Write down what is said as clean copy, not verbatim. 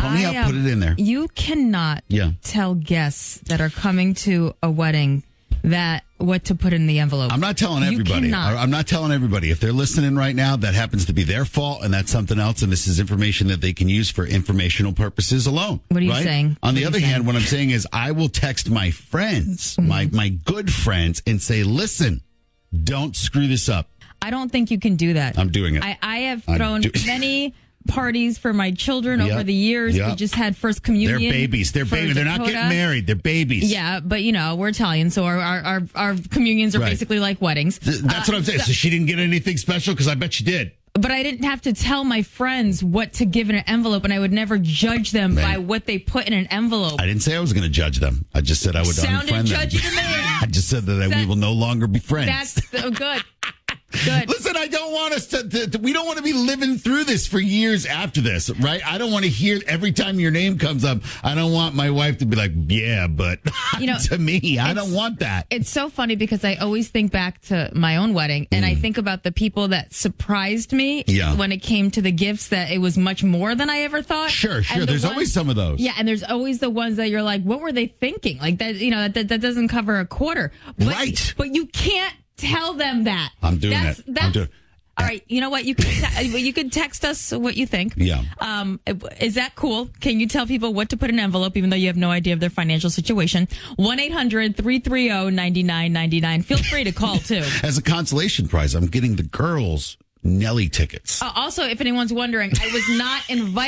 me I'll put it in there. You cannot tell guests that are coming to a wedding that what to put in the envelope. I'm not telling everybody. I'm not telling everybody. If they're listening right now, that happens to be their fault, and that's something else, and this is information that they can use for informational purposes alone. What are you saying? On the other hand, what I'm saying is I will text my friends, my good friends, and say, listen, don't screw this up. I don't think you can do that. I'm doing it. I have thrown many parties for my children over the years. We just had first communion. They're babies. They're babies. They're not getting married. They're babies. Yeah, but we're Italian, so our communions are basically like weddings. That's what I'm saying. So she didn't get anything special? Because I bet she did. But I didn't have to tell my friends what to give in an envelope, and I would never judge them by what they put in an envelope. I didn't say I was going to judge them. I just said I would unfriend them. Judgy to me. I just said that we will no longer be friends. That's so good. Good. Listen, I don't want us to we don't want to be living through this for years after this, right? I don't want to hear every time your name comes up. I don't want my wife to be like, yeah, but to me, I don't want that. It's so funny because I always think back to my own wedding and I think about the people that surprised me when it came to the gifts, that it was much more than I ever thought. Sure. There's always some of those. Yeah, and there's always the ones that you're like, what were they thinking? Like that, that doesn't cover a quarter. But, But you can't tell them that. I'm doing it. All right. You know what? You can text us what you think. Yeah. Is that cool? Can you tell people what to put in an envelope, even though you have no idea of their financial situation? 1-800-330-9999. Feel free to call too. As a consolation prize, I'm getting the girls Nelly tickets. Also, if anyone's wondering, I was not invited.